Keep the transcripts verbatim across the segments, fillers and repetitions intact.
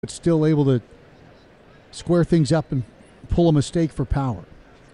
but still able to square things up and pull a mistake for power.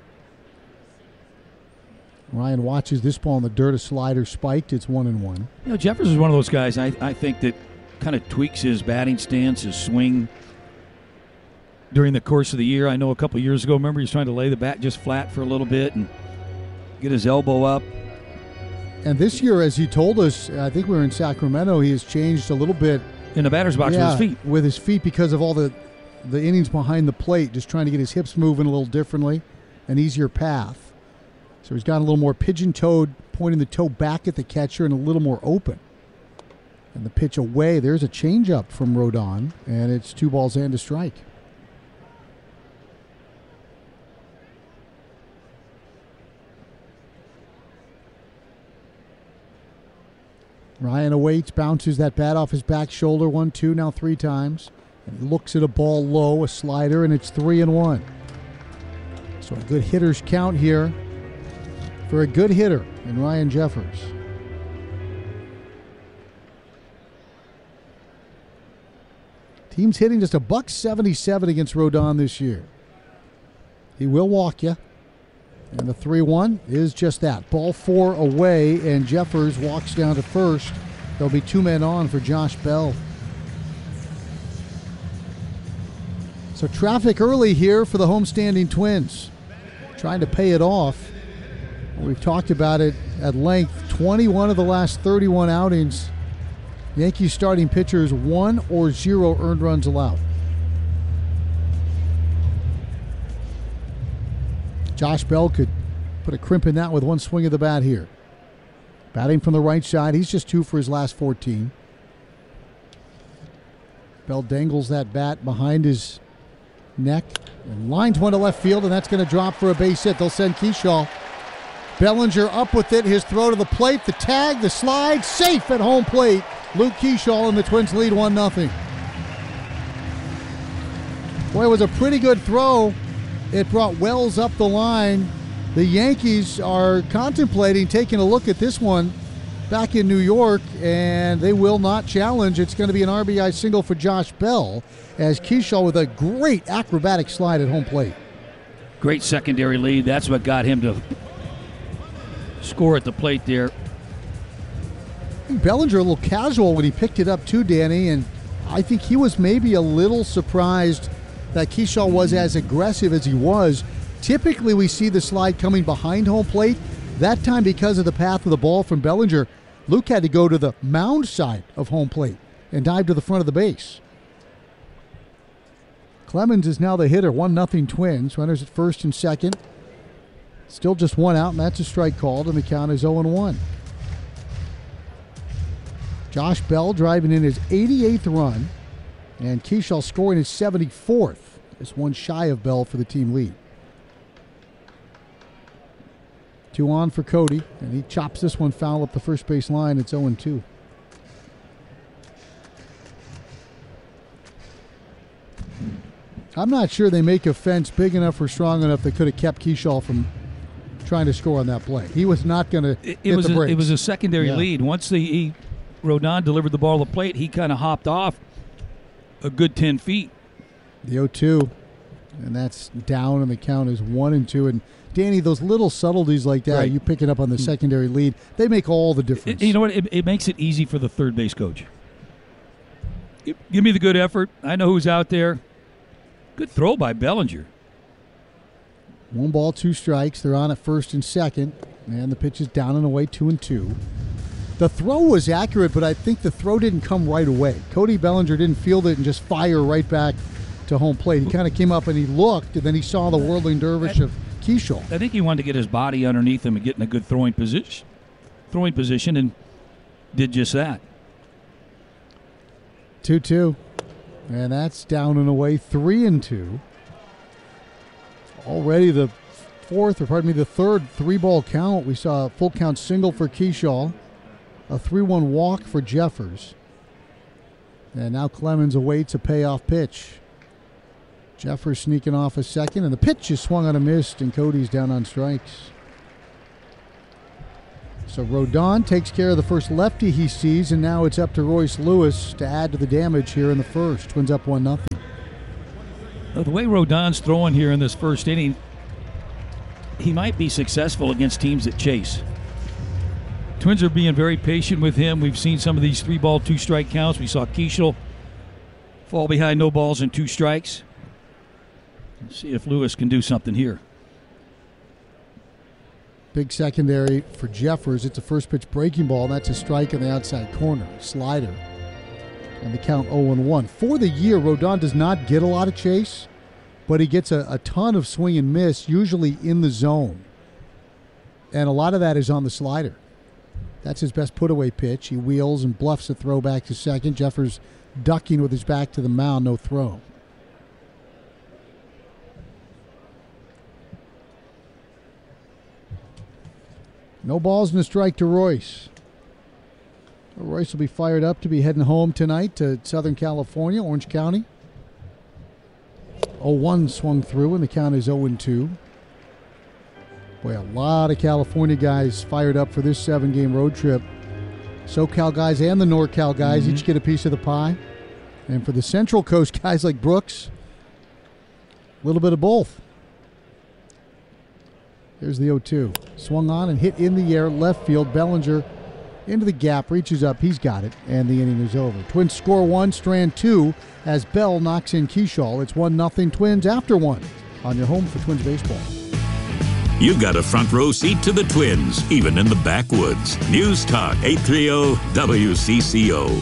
Ryan watches this ball in the dirt, a slider spiked. It's one and one. You know, Jeffers is one of those guys I, I think that kind of tweaks his batting stance, his swing during the course of the year. I know a couple of years ago, remember, he was trying to lay the bat just flat for a little bit and get his elbow up. And this year, as he told us, I think we were in Sacramento, he has changed a little bit. In the batter's box yeah, with his feet. With his feet because of all the, the innings behind the plate, just trying to get his hips moving a little differently, an easier path. So he's got a little more pigeon-toed, pointing the toe back at the catcher and a little more open. And the pitch away, there's a changeup from Rodon, and it's two balls and a strike. Ryan awaits, bounces that bat off his back shoulder, one, two, now three times. And he looks at a ball low, a slider, and it's three and one. So a good hitter's count here for a good hitter in Ryan Jeffers. Team's hitting just a buck seventy-seven against Rodon this year. He will walk you. And the three one is just that. Ball four away, and Jeffers walks down to first. There'll be two men on for Josh Bell. So traffic early here for the homestanding Twins. Trying to pay it off. We've talked about it at length. twenty-one of the last thirty-one outings. Yankees starting pitchers one or zero earned runs allowed. Josh Bell could put a crimp in that with one swing of the bat here. Batting from the right side, he's just two for his last fourteen. Bell dangles that bat behind his neck and lines one to left field, and that's going to drop for a base hit. They'll send Kershaw. Bellinger up with it, his throw to the plate, the tag, the slide, safe at home plate. Luke Kershaw and the Twins lead one nothing. Boy, it was a pretty good throw. It brought Wells up the line. The Yankees are contemplating taking a look at this one back in New York, and they will not challenge. It's going to be an R B I single for Josh Bell as Kershaw with a great acrobatic slide at home plate. Great secondary lead. That's what got him to score at the plate there. Bellinger a little casual when he picked it up too, Danny, and I think he was maybe a little surprised that Kershaw was as aggressive as he was. Typically we see the slide coming behind home plate. That time, because of the path of the ball from Bellinger, Luke had to go to the mound side of home plate and dive to the front of the base. Clemens is now the hitter, one nothing Twins. Runners at first and second. Still just one out, and that's a strike called, and the count is oh and one. Josh Bell driving in his eighty-eighth run, and Kershaw scoring his seventy-fourth. It's one shy of Bell for the team lead. Two on for Cody, and he chops this one foul up the first base line. It's oh and two. I'm not sure they make a fence big enough or strong enough that could have kept Kershaw from trying to score on that play. He was not going to hit it was the a, brakes. It was a secondary yeah. lead. Once the he, Rodon delivered the ball to the plate, he kind of hopped off a good ten feet. The oh two, and that's down, and the count is one and two. And Danny, those little subtleties like that, right. you picking up on the secondary lead, they make all the difference. It, you know what? It, it makes it easy for the third base coach. It, give me the good effort. I know who's out there. Good throw by Bellinger. One ball, two strikes. They're on at first and second, and the pitch is down and away, two and two. The throw was accurate, but I think the throw didn't come right away. Cody Bellinger didn't field it and just fire right back to home plate. He kind of came up and he looked, and then he saw the whirling dervish of Kershaw. I think he wanted to get his body underneath him and get in a good throwing position, throwing position, and did just that. two two, and that's down and away, three and two. Already the fourth, or pardon me, the third three-ball count. We saw a full count single for Kershaw, a three one walk for Jeffers, and now Clemens awaits a payoff pitch. Jeffers sneaking off a second, and the pitch is swung on a miss, and Cody's down on strikes. So Rodon takes care of the first lefty he sees, and now it's up to Royce Lewis to add to the damage here in the first. Twins up one nothing. The way Rodon's throwing here in this first inning, he might be successful against teams that chase. Twins are being very patient with him. We've seen some of these three-ball, two-strike counts. We saw Keishel fall behind no balls and two strikes. Let's see if Lewis can do something here. Big secondary for Jeffers. It's a first-pitch breaking ball. That's a strike in the outside corner. Slider. And the count oh and one. For the year, Rodon does not get a lot of chase, but he gets a, a ton of swing and miss, usually in the zone. And a lot of that is on the slider. That's his best put-away pitch. He wheels and bluffs a throw back to second. Jeffers ducking with his back to the mound, no throw. No balls and a strike to Royce. Royce will be fired up to be heading home tonight to Southern California, Orange County. oh one swung through, and the count is oh and two. Boy, a lot of California guys fired up for this seven-game road trip. SoCal guys and the NorCal guys mm-hmm. each get a piece of the pie. And for the Central Coast guys like Brooks, a little bit of both. Here's the oh two. Swung on and hit in the air, left field. Bellinger into the gap, reaches up. He's got it, and the inning is over. Twins score one, Strand two, as Bell knocks in Keishal. It's one nothing Twins after one on your home for Twins baseball. You got a front row seat to the Twins, even in the backwoods. News Talk eight thirty W C C O.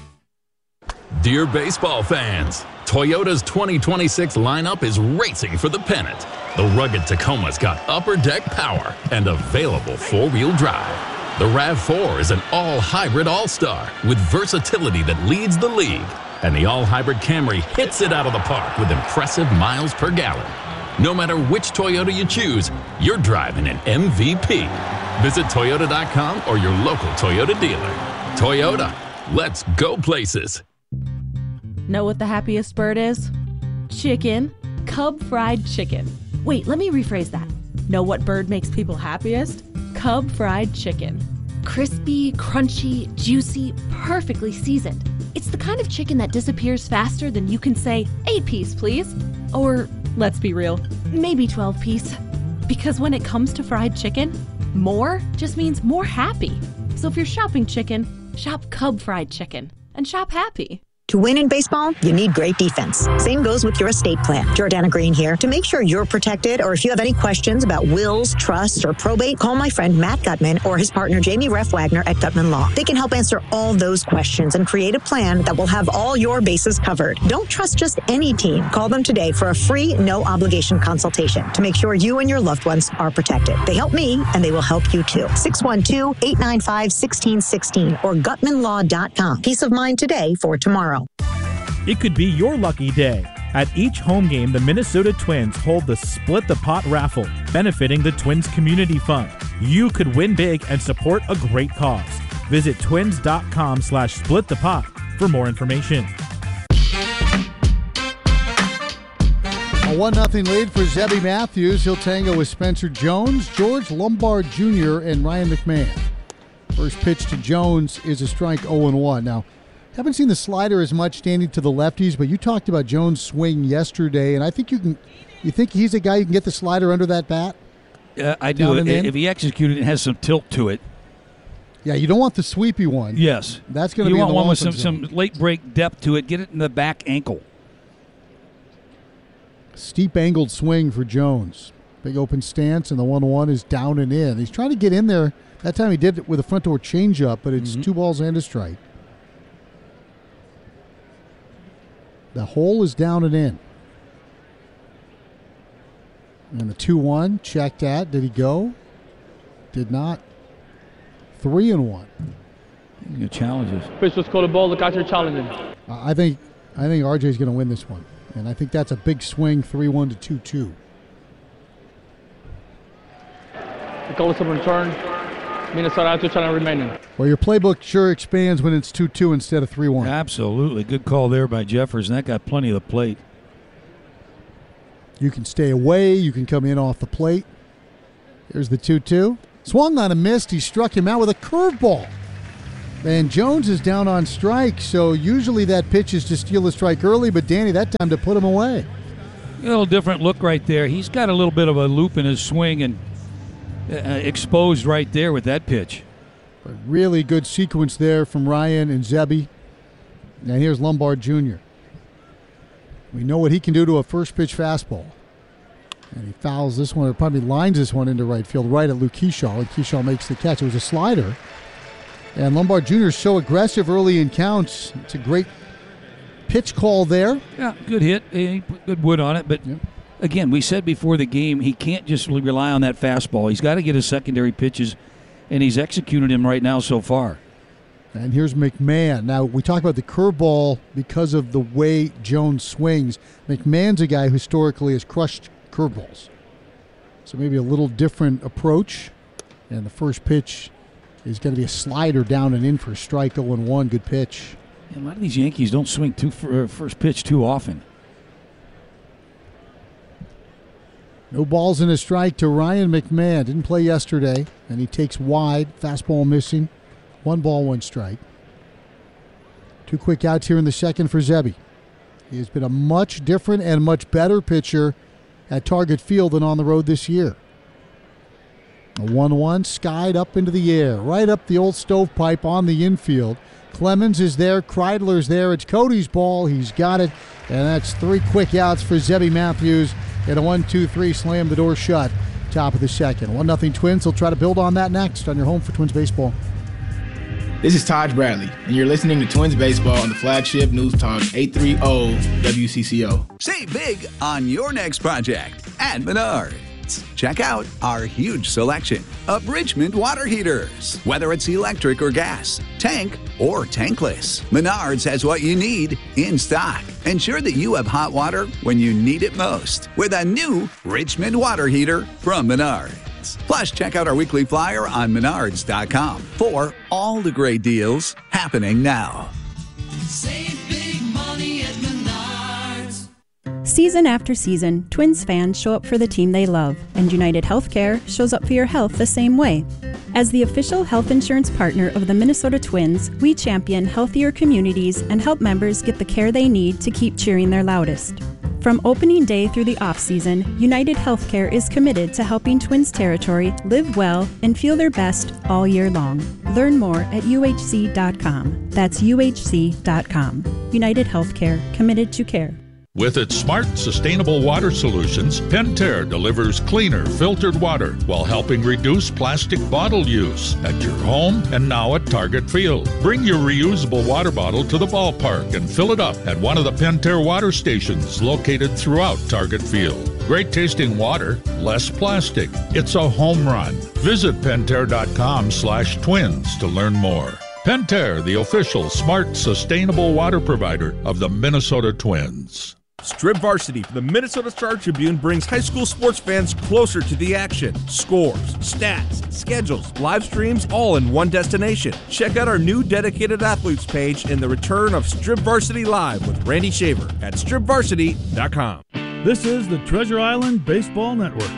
Dear baseball fans, Toyota's twenty twenty-six lineup is racing for the pennant. The rugged Tacoma's got upper deck power and available four-wheel drive. The RAV four is an all-hybrid all-star with versatility that leads the league. And the all-hybrid Camry hits it out of the park with impressive miles per gallon. No matter which Toyota you choose, you're driving an M V P. Visit Toyota dot com or your local Toyota dealer. Toyota, let's go places. Know what the happiest bird is? Chicken. Cub fried chicken. Wait, let me rephrase that. Know what bird makes people happiest? Cub fried chicken. Crispy, crunchy, juicy, perfectly seasoned. It's the kind of chicken that disappears faster than you can say, eight piece, please. Or, let's be real, maybe twelve piece. Because when it comes to fried chicken, more just means more happy. So if you're shopping chicken, shop Cub fried chicken and shop happy. To win in baseball, you need great defense. Same goes with your estate plan. Jordana Green here. To make sure you're protected, or if you have any questions about wills, trusts, or probate, call my friend Matt Gutman or his partner Jamie Reff Wagner at Gutman Law. They can help answer all those questions and create a plan that will have all your bases covered. Don't trust just any team. Call them today for a free, no-obligation consultation to make sure you and your loved ones are protected. They help me, and they will help you too. six one two, eight nine five, one six one six or gutman law dot com. Peace of mind today for tomorrow. It could be your lucky day. At each home game, the Minnesota Twins hold the Split the Pot raffle, benefiting the Twins Community Fund. You could win big and support a great cause. Visit twins.com slash split the pot for more information. A one nothing lead for Zebby Matthews. He'll tango with Spencer Jones, George Lombard Junior, and Ryan McMahon. First pitch to Jones is a strike oh and one. Now, haven't seen the slider as much standing to the lefties, but you talked about Jones' swing yesterday, and I think you can. You think he's a guy who can get the slider under that bat? Uh, I do. If he executed it, it has some tilt to it. Yeah, you don't want the sweepy one. Yes. That's going to be You want in the one with some, zone. some late break depth to it. Get it in the back ankle. Steep angled swing for Jones. Big open stance, and the one one is down and in. He's trying to get in there. That time he did it with a front door changeup, but it's mm-hmm. two balls and a strike. The hole is down and in. And the two one checked at. Did he go? Did not. Three and one. Good challenges. Pitch was called a ball. The catcher challenging. Uh, I think I think R J's going to win this one. And I think that's a big swing, three one to two two. The call is a return. Minnesota has to challenge remaining. Well, your playbook sure expands when it's two two instead of three one. Absolutely. Good call there by Jeffers, and that got plenty of the plate. You can stay away. You can come in off the plate. Here's the two two. Swung on a missed. He struck him out with a curveball. And Jones is down on strike, so usually that pitch is to steal a strike early, but Danny, that time to put him away. A little different look right there. He's got a little bit of a loop in his swing and uh, exposed right there with that pitch. A really good sequence there from Ryan and Zebby. And here's Lombard Junior We know what he can do to a first pitch fastball. And he fouls this one, or probably lines this one into right field, right at Luke Keyshaw, and Keyshaw makes the catch. It was a slider. And Lombard Junior is so aggressive early in counts. It's a great pitch call there. Yeah, good hit. He put good wood on it. But, yep. Again, we said before the game, he can't just rely on that fastball. He's got to get his secondary pitches, and he's executed him right now so far. And here's McMahon. Now, we talk about the curveball because of the way Jones swings. McMahon's a guy who historically has crushed curveballs. So maybe a little different approach. And the first pitch is going to be a slider down and in for a strike, oh and one. Good pitch. Yeah, a lot of these Yankees don't swing too for first pitch too often. No balls in a strike to Ryan McMahon. Didn't play yesterday, and he takes wide. Fastball missing. One ball, one strike. Two quick outs here in the second for Zebby. He has been a much different and much better pitcher at Target Field than on the road this year. A one one skied up into the air, right up the old stovepipe on the infield. Clemens is there, Kreidler's there. It's Cody's ball. He's got it, and that's three quick outs for Zebby Matthews. And a one two three slam the door shut, top of the second. one nothing Twins. They'll try to build on that next on your home for Twins baseball. This is Taj Bradley, and you're listening to Twins Baseball on the flagship News Talk eight thirty W C C O. Save big on your next project at Menards. Check out our huge selection of Richmond water heaters. Whether it's electric or gas, tank or tankless, Menards has what you need in stock. Ensure that you have hot water when you need it most with a new Richmond water heater from Menards. Plus, check out our weekly flyer on menards dot com for all the great deals happening now. Save big money at Menards. Season after season, Twins fans show up for the team they love, and United Healthcare shows up for your health the same way. As the official health insurance partner of the Minnesota Twins, we champion healthier communities and help members get the care they need to keep cheering their loudest. From opening day through the off-season, United Healthcare is committed to helping Twins territory live well and feel their best all year long. Learn more at U H C dot com. That's U H C dot com. United Healthcare, committed to care. With its smart, sustainable water solutions, Pentair delivers cleaner, filtered water while helping reduce plastic bottle use at your home and now at Target Field. Bring your reusable water bottle to the ballpark and fill it up at one of the Pentair water stations located throughout Target Field. Great tasting water, less plastic. It's a home run. Visit Pentair.com slash twins to learn more. Pentair, the official smart, sustainable water provider of the Minnesota Twins. Strip Varsity from the Minnesota Star Tribune brings high school sports fans closer to the action. Scores, stats, schedules, live streams, all in one destination. Check out our new dedicated athletes page and the return of Strip Varsity Live with Randy Shaver at strip varsity dot com. This is the Treasure Island Baseball Network.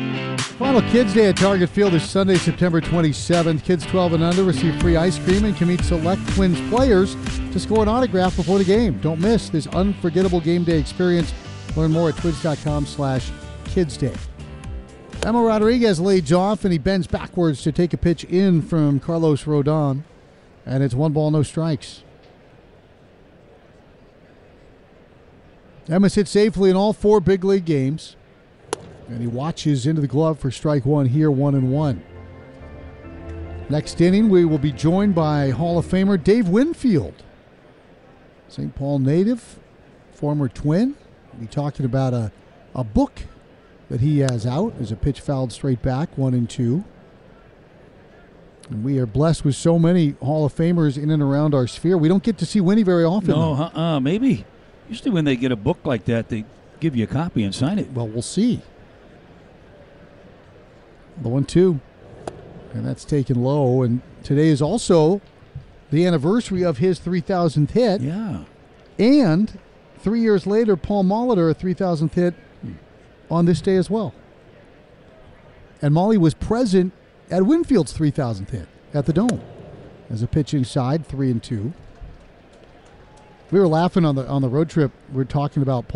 Final Kids Day at Target Field is Sunday, September twenty-seventh. Kids twelve and under receive free ice cream and can meet select Twins players to score an autograph before the game. Don't miss this unforgettable game day experience. Learn more at twins.com slash kids day. Emma Rodriguez leads off, and he bends backwards to take a pitch in from Carlos Rodon. And it's one ball, no strikes. Emma's hit safely in all four big league games. And he watches into the glove for strike one here, one and one. Next inning, we will be joined by Hall of Famer Dave Winfield. Saint Paul native, former Twin. We'll be talking about a, a book that he has out as a pitch fouled straight back, one and two. And we are blessed with so many Hall of Famers in and around our sphere. We don't get to see Winnie very often. No, uh-uh, maybe. Usually when they get a book like that, they give you a copy and sign it. Well, we'll see. The one two, and that's taken low. And today is also the anniversary of his three thousandth hit. Yeah. And three years later, Paul Molitor, a three thousandth hit on this day as well. And Molly was present Ed Winfield's three thousandth hit at the Dome. As a pitch inside, three and two. We were laughing on the on the road trip. We were talking about